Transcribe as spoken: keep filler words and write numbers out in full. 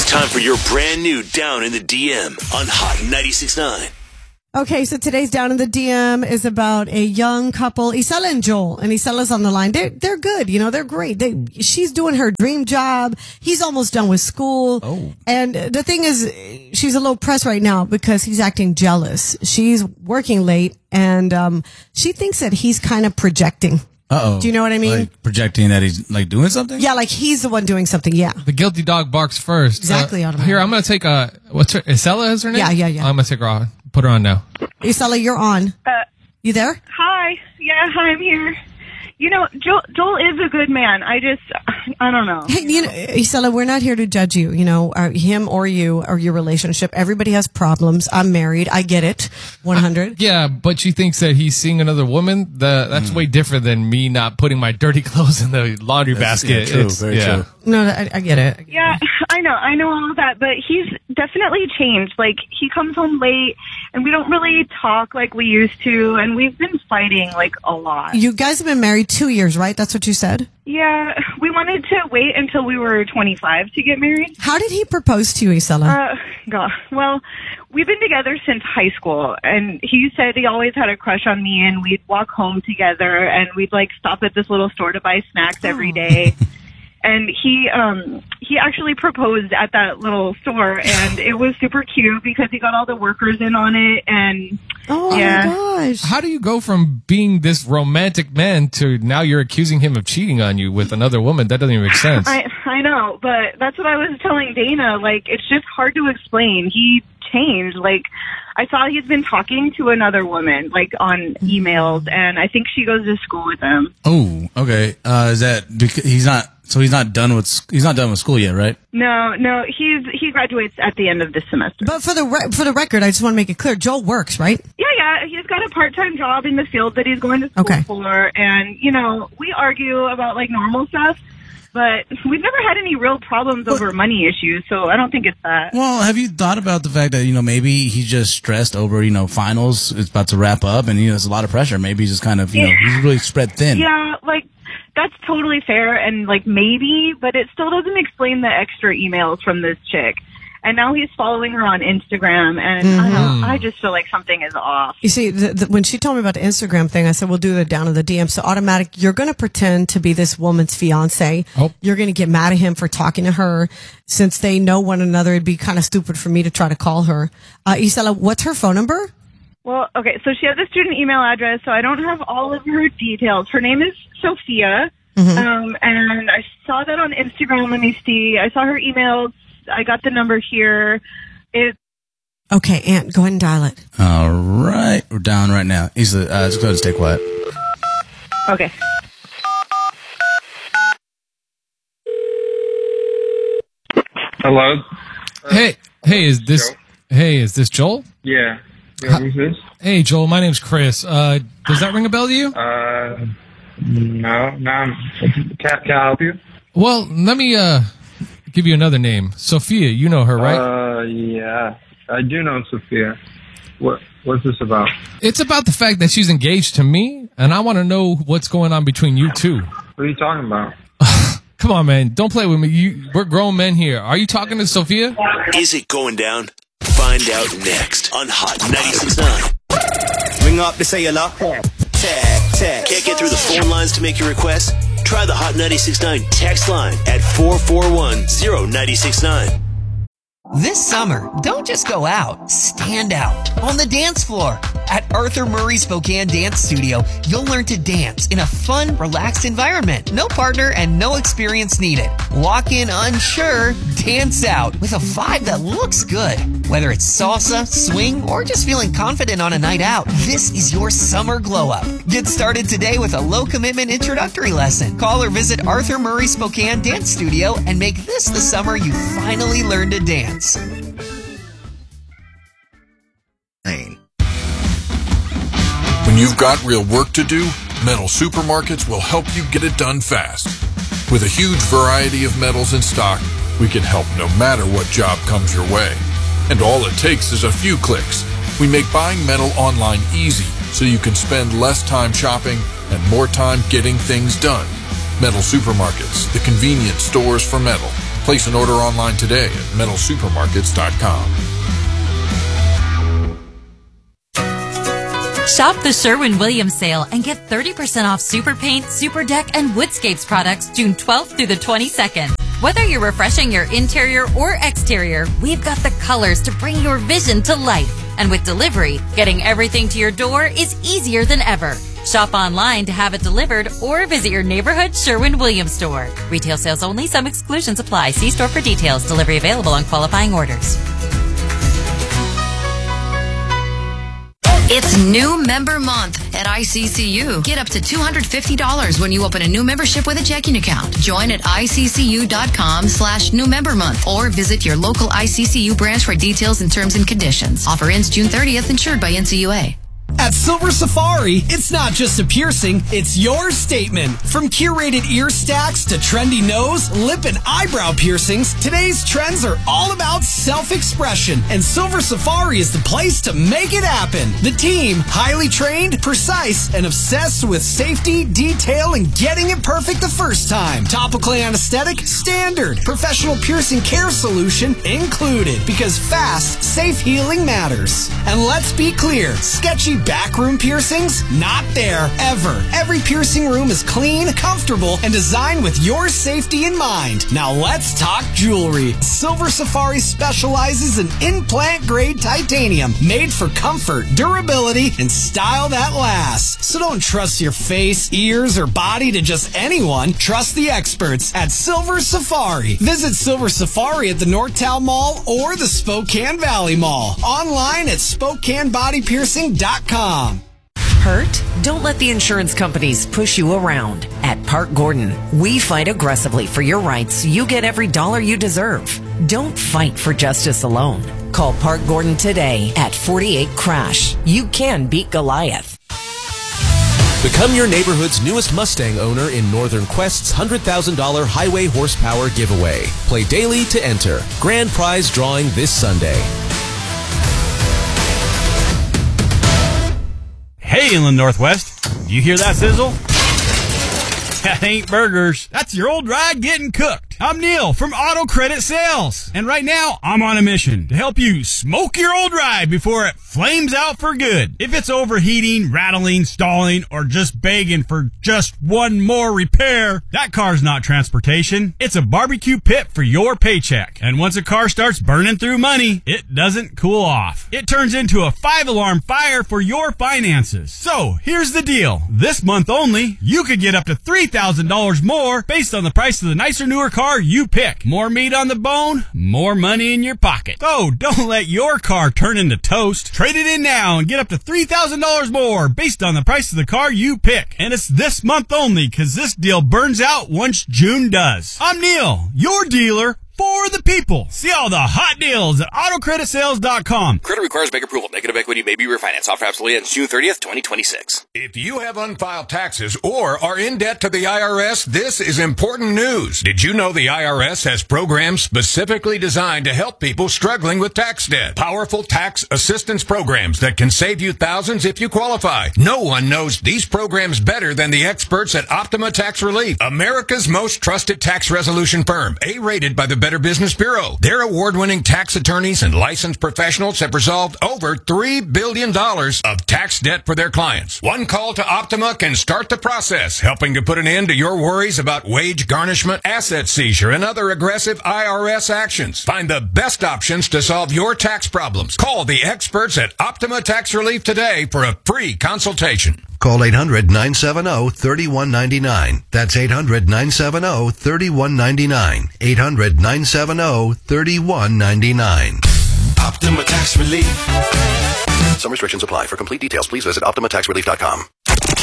Time for your brand new Down in the D M on Hot ninety-six point nine. Okay, so today's Down in the D M is about a young couple, Isela and Joel, and Isela's on the line. They're, they're good, you know, they're great. They, she's doing her dream job. He's almost done with school. Oh. And the thing is, she's a little pressed right now because he's acting jealous. She's working late and, um, she thinks that he's kind of projecting. Uh-oh. Do you know what I mean? Like projecting that he's like doing something? Yeah, like he's the one doing something, yeah. The guilty dog barks first. Exactly. Uh, here, I'm going to take a, what's her, Isela is her name? Yeah, yeah, yeah. I'm going to take her on. Put her on now. Isela, you're on. Uh, you there? Hi. Yeah, hi, I'm here. You know, Joel, Joel is a good man. I just, I don't know. Hey, you know, Isela, we're not here to judge you, you know, or him or you or your relationship. Everybody has problems. I'm married. I get it. one hundred. Uh, yeah, but she thinks that he's seeing another woman. The, that's mm. way different than me not putting my dirty clothes in the laundry that's, basket. Yeah, true, it's, very yeah. true. No, I, I get it. I get yeah, it. I know. I know all of that, but he's definitely changed. Like, he comes home late, and we don't really talk like we used to, and we've been fighting, like, a lot. You guys have been married two years, right? That's what you said? Yeah, we wanted to wait until we were twenty-five to get married. How did he propose to you, Isela? Uh, God. Well, we've been together since high school, and he said he always had a crush on me, and we'd walk home together, and we'd, like, stop at this little store to buy snacks every day. And he, um, he actually proposed at that little store, and it was super cute because he got all the workers in on it, and oh yeah. my gosh. How do you go from being this romantic man to now you're accusing him of cheating on you with another woman? That doesn't even make sense. I, I know, but that's what I was telling Dana. Like, it's just hard to explain. He changed. Like, I saw he's been talking to another woman, like, on emails, and I think she goes to school with him. Oh, okay. Uh, is that because he's not? So he's not done with he's not done with school yet, right? No, no, he's he graduates at the end of this semester. But for the re- for the record, I just want to make it clear, Joel works, right? Yeah, yeah, he's got a part-time job in the field that he's going to school okay. for, and you know, we argue about like normal stuff, but we've never had any real problems over well, money issues, so I don't think it's that. Well, have you thought about the fact that you know maybe he's just stressed over you know finals? It's about to wrap up, and you know there's a lot of pressure. Maybe he's just kind of you know he's really spread thin. Yeah, like. That's totally fair and, like, maybe, but it still doesn't explain the extra emails from this chick. And now he's following her on Instagram, and mm-hmm. I don't know, I just feel like something is off. You see, the, the, when she told me about the Instagram thing, I said, we'll do the Down in the D M. So automatic, you're going to pretend to be this woman's fiance. Oh. You're going to get mad at him for talking to her. Since they know one another, it'd be kind of stupid for me to try to call her. Uh, Isela, what's her phone number? Well, okay, so she has a student email address, so I don't have all of her details. Her name is Sophia, mm-hmm. um, and I saw that on Instagram. Let me see. I saw her emails. I got the number here. It. Okay, Aunt, go ahead and dial it. All right. We're down right now. Easily, uh, just go ahead and stay quiet. Okay. Hello? Hey, hey, is this, Joe? hey, is this Joel? Yeah. Yeah, who's this? Hey, Joel, my name's Chris. Uh, does that ring a bell to you? Uh, no, no. Can, can I help you? Well, let me, uh, give you another name. Sophia, you know her, right? Uh, yeah. I do know Sophia. What, what's this about? It's about the fact that she's engaged to me, and I want to know what's going on between you two. What are you talking about? Come on, man. Don't play with me. You, we're grown men here. Are you talking to Sophia? Is it going down? Find out next on Hot ninety-six point nine. Ring up the cellular. Tag, tag. Can't get through the phone lines to make your request? Try the Hot ninety-six point nine text line at four four one, zero nine six nine. This summer, don't just go out, stand out on the dance floor. At Arthur Murray Spokane Dance Studio, you'll learn to dance in a fun, relaxed environment. No partner and no experience needed. Walk in unsure, dance out with a vibe that looks good. Whether it's salsa, swing, or just feeling confident on a night out, this is your summer glow up. Get started today with a low commitment introductory lesson. Call or visit Arthur Murray Spokane Dance Studio and make this the summer you finally learn to dance. When you've got real work to do, Metal Supermarkets will help you get it done fast. With a huge variety of metals in stock, we can help no matter what job comes your way. And all it takes is a few clicks. We make buying metal online easy so you can spend less time shopping and more time getting things done. Metal Supermarkets, the convenience stores for metal. Place an order online today at metal supermarkets dot com. Shop the Sherwin-Williams sale and get thirty percent off Super Paint, Super Deck, and Woodscapes products June twelfth through the twenty-second. Whether you're refreshing your interior or exterior, we've got the colors to bring your vision to life. And with delivery, getting everything to your door is easier than ever. Shop online to have it delivered or visit your neighborhood Sherwin-Williams store. Retail sales only. Some exclusions apply. See store for details. Delivery available on qualifying orders. It's new member month at I C C U. Get up to two hundred fifty dollars when you open a new membership with a checking account. Join at iccu.com slash new member month or visit your local I C C U branch for details and terms and conditions. Offer ends June thirtieth, insured by N C U A. At Silver Safari, it's not just a piercing, it's your statement. From curated ear stacks to trendy nose, lip, and eyebrow piercings, today's trends are all about self-expression, and Silver Safari is the place to make it happen. The team, highly trained, precise, and obsessed with safety, detail, and getting it perfect the first time. Topical anesthetic, standard. Professional piercing care solution, included. Because fast, safe healing matters. And let's be clear, sketchy backroom piercings? Not there, ever. Every piercing room is clean, comfortable, and designed with your safety in mind. Now let's talk jewelry. Silver Safari specializes in implant-grade titanium, made for comfort, durability, and style that lasts. So don't trust your face, ears, or body to just anyone. Trust the experts at Silver Safari. Visit Silver Safari at the Northtown Mall or the Spokane Valley Mall. Online at spokane body piercing dot com. Hurt? Don't let the insurance companies push you around. At Park Gordon, we fight aggressively for your rights so you get every dollar you deserve. Don't fight for justice alone. Call Park Gordon today at forty-eight crash. You can beat Goliath. Become your neighborhood's newest Mustang owner in Northern Quest's one hundred thousand dollars highway horsepower giveaway. Play daily to enter. Grand prize drawing this Sunday. Hey, Inland Northwest, you hear that sizzle? That ain't burgers. That's your old ride getting cooked. I'm Neil from Auto Credit Sales. And right now, I'm on a mission to help you smoke your old ride before it flames out for good. If it's overheating, rattling, stalling, or just begging for just one more repair, that car's not transportation. It's a barbecue pit for your paycheck. And once a car starts burning through money, it doesn't cool off. It turns into a five-alarm fire for your finances. So, here's the deal. This month only, you could get up to three thousand dollars more based on the price of the nicer, newer car you pick. More meat on the bone, more money in your pocket. So don't let your car turn into toast. Trade it in now and get up to three thousand dollars more based on the price of the car you pick. And it's this month only because this deal burns out once June does. I'm Neil, your dealer for the people. See all the hot deals at auto credit sales dot com. Credit requires bank approval. Negative equity may be refinanced. Offer absolutely ends June thirtieth, twenty twenty-six. If you have unfiled taxes or are in debt to the I R S, this is important news. Did you know the I R S has programs specifically designed to help people struggling with tax debt? Powerful tax assistance programs that can save you thousands if you qualify. No one knows these programs better than the experts at Optima Tax Relief, America's most trusted tax resolution firm, A-rated by the Better Business Bureau. Their award-winning tax attorneys and licensed professionals have resolved over three billion dollars of tax debt for their clients. One call to Optima can start the process, helping to put an end to your worries about wage garnishment, asset seizure, and other aggressive I R S actions. Find the best options to solve your tax problems. Call the experts at Optima Tax Relief today for a free consultation. Call eight hundred, nine seven zero, three one nine nine. That's eight hundred, nine seven zero, three one nine nine. eight hundred, nine seven zero, three one nine nine. Optima Tax Relief. Some restrictions apply. For complete details, please visit optima tax relief dot com.